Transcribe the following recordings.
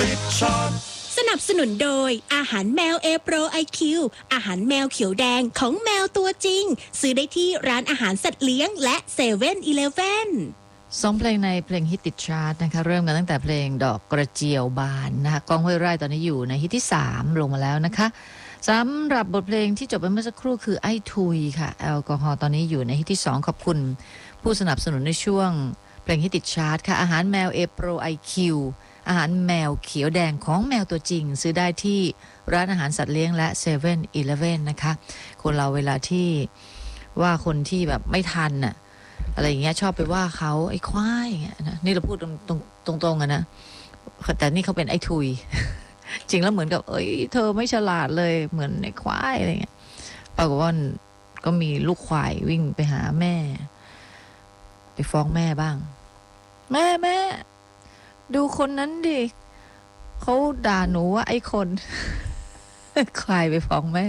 ติดชาร์จสนับสนุนโดยอาหารแมวเอโปรไอคิวอาหารแมวเขียวแดงของแมวตัวจริงซื้อได้ที่ร้านอาหารสัตว์เลี้ยงและเซเว่นอีเลฟเว่นสองเพลงในเพลงฮิตติดชาร์ตนะคะเริ่มกันตั้งแต่เพลงดอกกระเจียวบานนะคะก้องห้วยไร่ตอนนี้อยู่ในฮิตที่3ลงมาแล้วนะคะสำหรับบทเพลงที่จบไปเมื่อสักครู่คือไอ้ทุยค่ะแอลกอฮอล์ตอนนี้อยู่ในฮิตที่2ขอบคุณผู้สนับสนุนในช่วงเพลงฮิตติดชาร์ตค่ะอาหารแมวเอโปรไอคิวอาหารแมวเขียวแดงของแมวตัวจริงซื้อได้ที่ร้านอาหารสัตว์เลี้ยงและเซเว่นอีเลฟเว่นนะคะคนเราเวลาที่ว่าคนที่แบบไม่ทันน่ะอะไรอย่างเงี้ยชอบไปว่าเขาไอ้ควายอย่างเงี้ยนะนี่เราพูดตรงๆอะนะแต่นี่เขาเป็นไอ้ทุย จริงแล้วเหมือนกับเธอไม่ฉลาดเลยเหมือนไอ้ควายอะไรเงี้ยปรากฏว่าก็มีลูกควายวิ่งไปหาแม่ไปฟ้องแม่บ้างแม่ดูคนนั้นดิเขาด่าหนูว่าไอ้คน ควายไปฟ้องแม่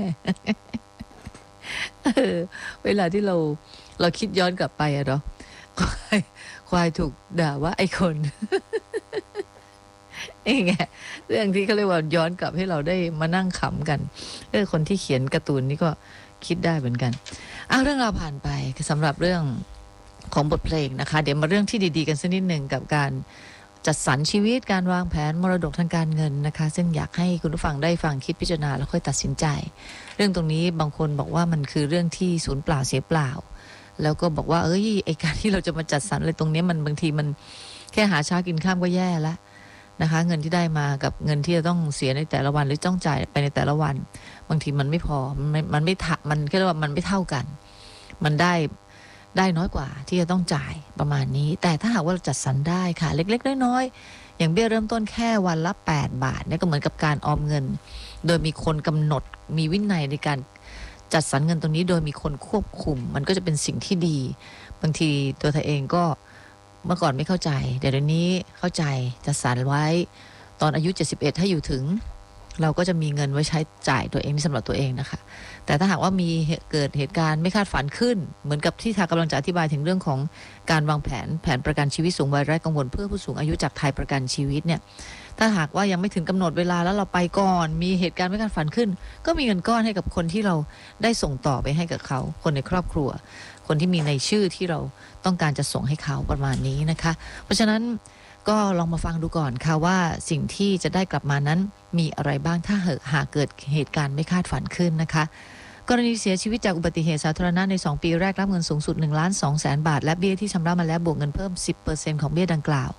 เวลาที่เราคิดย้อนกลับไปอะเนาะควายถูกด่าว่าไอ้คนนี่ไงเรื่องที่เขาเรียกว่าย้อนกลับให้เราได้มานั่งขำกันคนที่เขียนการ์ตูนนี่ก็คิดได้เหมือนกันเรื่องราวผ่านไปสำหรับเรื่องของบทเพลงนะคะเดี๋ยวมาเรื่องที่ดีๆกันสักนิดหนึ่งกับการจัดสรรชีวิตการวางแผนมรดกทางการเงินนะคะซึ่งอยากให้คุณผู้ฟังได้ฟังคิดพิจารณาแล้วค่อยตัดสินใจเรื่องตรงนี้บางคนบอกว่ามันคือเรื่องที่สูญเปล่าเสียเปล่าแล้วก็บอกว่าไอ้การที่เราจะมาจัดสรรอะไรตรงนี้มันบางทีมันแค่หาเช้ากินข้ามก็แย่แล้วนะคะเงินที่ได้มากับเงินที่จะต้องเสียในแต่ละวันหรือต้องจ่ายไปในแต่ละวันบางทีมันไม่พอมันไม่มันแค่ว่ามันไม่เท่ากันมันได้น้อยกว่าที่จะต้องจ่ายประมาณนี้แต่ถ้าหากว่าเราจัดสรรได้ค่ะเล็กๆน้อยๆอย่างเบี้ยเริ่มต้นแค่วันละ8 บาทเนี่ยก็เหมือนกับการออมเงินโดยมีคนกำหนดมีวินัยในการจัดสรรเงินตรงนี้โดยมีคนควบคุมมันก็จะเป็นสิ่งที่ดีบางทีตัวเธอเองก็เมื่อก่อนไม่เข้าใจเดี๋ยวนี้เข้าใจจัดสรรไว้ตอนอายุ71ถ้าอยู่ถึงเราก็จะมีเงินไว้ใช้จ่ายตัวเองสำหรับตัวเองนะคะแต่ถ้าหากว่ามีเกิดเหตุการณ์ไม่คาดฝันขึ้นเหมือนกับที่ทางกำลังจะอธิบายถึงเรื่องของการวางแผนประกันชีวิตสูงวัยไร้กังวลเพื่อผู้สูงอายุจากไทยประกันชีวิตเนี่ยถ้าหากว่ายังไม่ถึงกำหนดเวลาแล้วเราไปก่อนมีเหตุการณ์ไม่คาดฝันขึ้นก็มีเงินก้อนให้กับคนที่เราได้ส่งต่อไปให้กับเขาคนในครอบครัวคนที่มีในชื่อที่เราต้องการจะส่งให้เขาประมาณนี้นะคะเพราะฉะนั้นก็ลองมาฟังดูก่อนค่ะว่าสิ่งที่จะได้กลับมานั้นมีอะไรบ้างถ้าหากเกิดเหตุการณ์ไม่คาดฝันขึ้นนะคะกรณีเสียชีวิตจากอุบัติเหตุสาธารณะใน2 ปีแรกรับเงินสูงสุด1,200,000 บาทและเบี้ยที่ชำระมาแล้วบวกเงินเพิ่ม 10% ของเบี้ยดังกล่าว